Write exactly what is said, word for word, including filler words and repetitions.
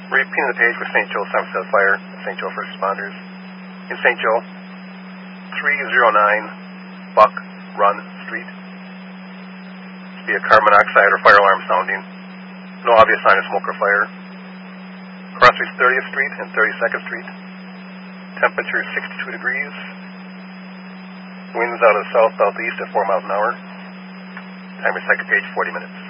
Repeating the page for Saint Joe San Francisco Fire, Saint Joe First Responders. In Saint Joe, three oh nine Buck Run Street. Be a carbon monoxide or fire alarm sounding. No obvious sign of smoke or fire. Cross streets thirtieth Street and thirty-second Street. Temperature sixty-two degrees. Winds out of south-southeast at four miles an hour. Time recycle page forty minutes.